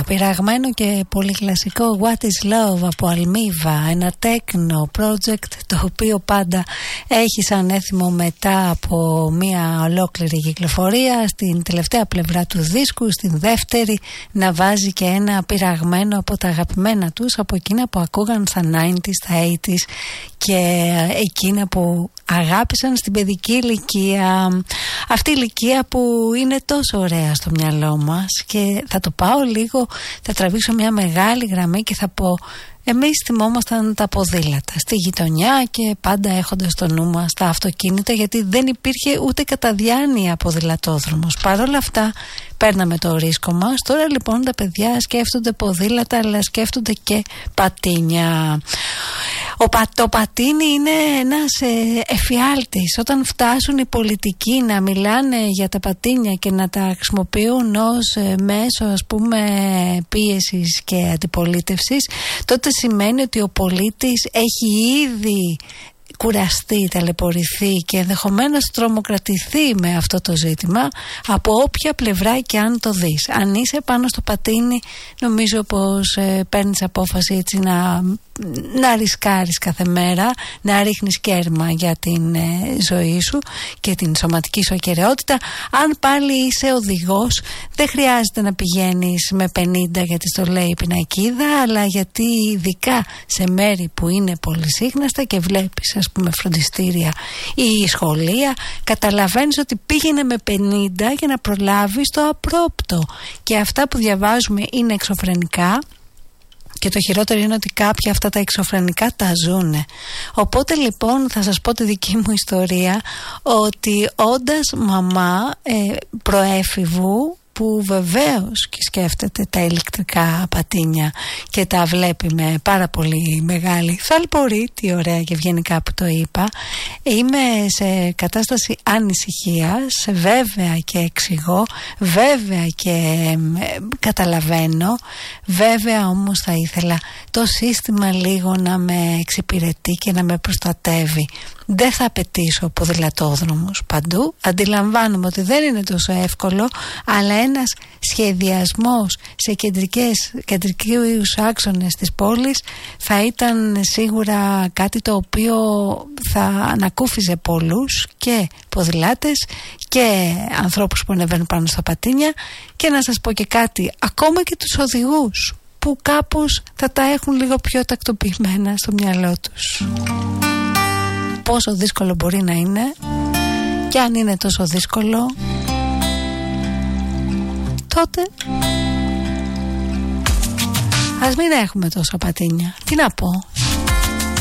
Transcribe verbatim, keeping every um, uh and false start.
πειραγμένο και πολύ κλασικό What is Love από Αλμίβα, ένα techno project το οποίο πάντα έχει σαν έθιμο μετά από μια ολόκληρη κυκλοφορία στην τελευταία πλευρά του δίσκου, στην δεύτερη, να βάζει και ένα πειραγμένο από τα αγαπημένα τους, από εκείνα που ακούγαν στα ενενήντα, στα ογδόντα και εκείνα που αγάπησαν στην παιδική ηλικία, αυτή η ηλικία που είναι τόσο ωραία στο μυαλό μας. Και θα το πάω λίγο, θα τραβήξω μια μεγάλη γραμμή και θα πω, εμείς θυμόμασταν τα ποδήλατα στη γειτονιά και πάντα έχοντας το νου μας τα αυτοκίνητα, γιατί δεν υπήρχε ούτε κατά διάνοια ποδηλατόδρομος. Παρ' όλα αυτά παίρναμε το ρίσκο μας. Τώρα λοιπόν τα παιδιά σκέφτονται ποδήλατα, αλλά σκέφτονται και πατίνια. Ο πα, το πατίνι είναι ένας ε, εφιάλτης. Όταν φτάσουν οι πολιτικοί να μιλάνε για τα πατίνια και να τα χρησιμοποιούν ως ε, μέσο, ας πούμε, πίεσης και αντιπολίτευσης, τότε σημαίνει ότι ο πολίτης έχει ήδη κουραστεί, ταλαιπωρηθεί και ενδεχομένως τρομοκρατηθεί με αυτό το ζήτημα από όποια πλευρά και αν το δεις. Αν είσαι πάνω στο πατίνι, νομίζω πως ε, παίρνεις απόφαση έτσι να, να ρισκάρεις κάθε μέρα, να ρίχνεις κέρμα για την ε, ζωή σου και την σωματική σου ακεραιότητα. Αν πάλι είσαι οδηγός, δεν χρειάζεται να πηγαίνεις με πενήντα γιατί στο λέει η πινακίδα, αλλά γιατί ειδικά σε μέρη που είναι πολυσύχναστα και βλέπεις, ας πούμε, φροντιστήρια ή σχολεία, καταλαβαίνεις ότι πήγαινε με πενήντα για να προλάβεις το απρόπτο. Και αυτά που διαβάζουμε είναι εξωφρενικά. Και το χειρότερο είναι ότι κάποια αυτά τα εξωφρενικά τα ζουνε. Οπότε λοιπόν θα σας πω τη δική μου ιστορία, ότι όντας μαμά ε, προέφηβου, που βεβαίως και σκέφτεται τα ηλεκτρικά πατίνια και τα βλέπει με πάρα πολύ μεγάλη θαλπορή, τι ωραία και ευγενικά που το είπα, είμαι σε κατάσταση ανησυχίας, βέβαια και εξηγώ, βέβαια και ε, καταλαβαίνω, βέβαια όμως θα ήθελα το σύστημα λίγο να με εξυπηρετεί και να με προστατεύει. Δεν θα απαιτήσω ποδηλατόδρομους παντού. Αντιλαμβάνομαι ότι δεν είναι τόσο εύκολο, αλλά ένας σχεδιασμός σε κεντρικές, κεντρικούς άξονες της πόλης θα ήταν σίγουρα κάτι το οποίο θα ανακούφιζε πολλούς, και ποδηλάτες και ανθρώπους που ανεβαίνουν πάνω στα πατίνια. Και να σας πω και κάτι, ακόμα και τους οδηγούς που κάπως θα τα έχουν λίγο πιο τακτοποιημένα στο μυαλό τους. Πόσο δύσκολο μπορεί να είναι, και αν είναι τόσο δύσκολο, τότε ας μην έχουμε τόσο πατίνια. Τι να πω.